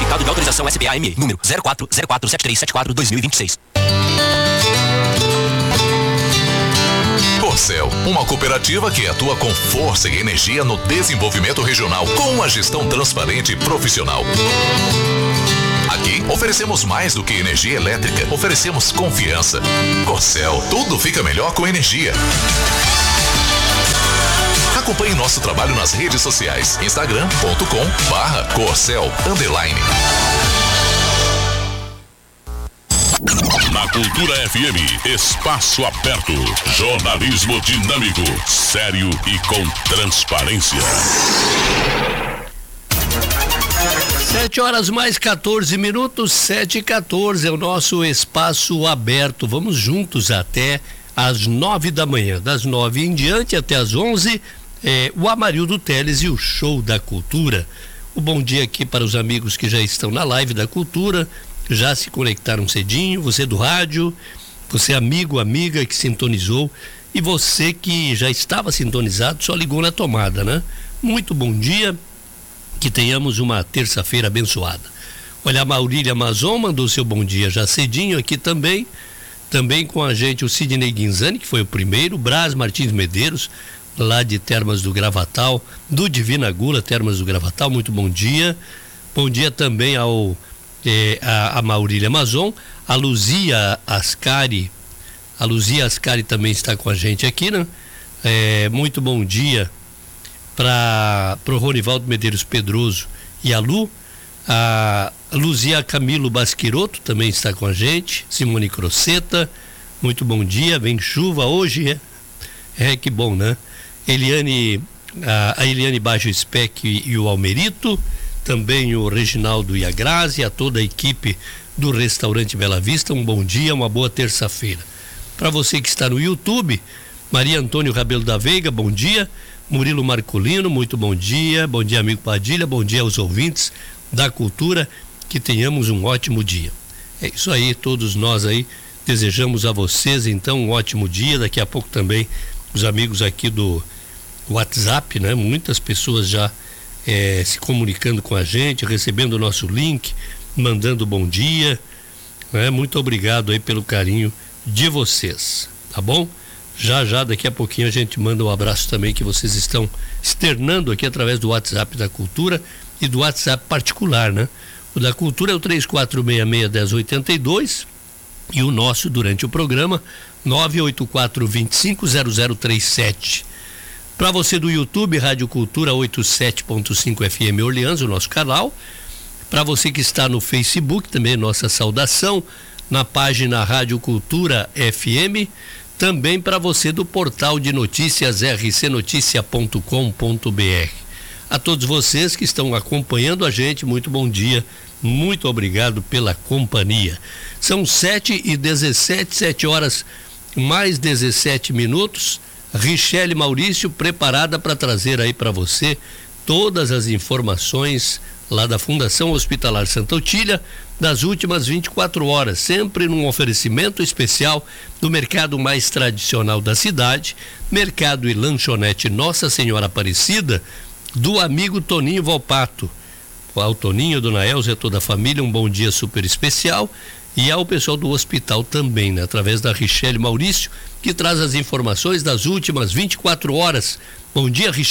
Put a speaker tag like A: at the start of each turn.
A: Certificado de autorização SBA-ME, número 04047374-2026.
B: Corcel, uma cooperativa que atua com força e energia no desenvolvimento regional, com uma gestão transparente e profissional. Aqui, oferecemos mais do que energia elétrica, oferecemos confiança. Corcel, tudo fica melhor com energia. Acompanhe nosso trabalho nas redes sociais, instagram.com/Corcel_.
C: Na Cultura FM, espaço aberto, jornalismo dinâmico, sério e com transparência.
D: 7 horas mais 14 minutos, 7h14 é o nosso espaço aberto. Vamos juntos até às 9 da manhã, das 9 em diante até às 11, o Amarildo Teles e o Show da Cultura. O bom dia aqui para os amigos que já estão na live da Cultura, já se conectaram cedinho, você do rádio, você amigo, amiga que sintonizou e você que já estava sintonizado, só ligou na tomada, né? Muito bom dia, que tenhamos uma terça-feira abençoada. Olha, a Maurília Mazon mandou seu bom dia já cedinho aqui também com a gente o Sidney Guinzani, que foi o primeiro, Brás Martins Medeiros, lá de Termas do Gravatal, do Divina Gula, Termas do Gravatal, muito bom dia. Bom dia também a Maurília Mazon, a Luzia Ascari também está com a gente aqui, né? Muito bom dia para o Ronivaldo Medeiros Pedroso e a Lu. A Luzia Camilo Basquiroto também está com a gente, Simone Croceta, muito bom dia, vem chuva hoje, que bom, né? A Eliane Bajo Speck e o Almerito, também o Reginaldo e a Grazi, a toda a equipe do Restaurante Bela Vista, um bom dia, uma boa terça-feira. Para você que está no YouTube, Maria Antônio Rabelo da Veiga, bom dia. Murilo Marcolino, muito bom dia amigo Padilha, bom dia aos ouvintes da Cultura, que tenhamos um ótimo dia. É isso aí, todos nós aí desejamos a vocês então um ótimo dia. Daqui a pouco também os amigos aqui do WhatsApp, né? Muitas pessoas já se comunicando com a gente, recebendo o nosso link, mandando bom dia, né? Muito obrigado aí pelo carinho de vocês, tá bom? Já daqui a pouquinho a gente manda um abraço também que vocês estão externando aqui através do WhatsApp da Cultura e do WhatsApp particular, né? O da Cultura é o 3466-1082 e o nosso durante o programa 984-250037. Para você do YouTube, Rádio Cultura 87.5 FM Orleans, o nosso canal. Para você que está no Facebook, também nossa saudação na página Rádio Cultura FM. Também para você do portal de notícias rcnoticia.com.br. A todos vocês que estão acompanhando a gente, muito bom dia, muito obrigado pela companhia. São 7h17, 7 horas mais 17 minutos. Richelle Maurício preparada para trazer aí para você todas as informações lá da Fundação Hospitalar Santa Otília das últimas 24 horas, sempre num oferecimento especial do mercado mais tradicional da cidade, Mercado e Lanchonete Nossa Senhora Aparecida, do amigo Toninho Volpato. Ao Toninho, Dona Elza e toda a família, um bom dia super especial. E ao pessoal do hospital também, né? Através da Richelle Maurício, que traz as informações das últimas 24 horas. Bom dia, Richelle.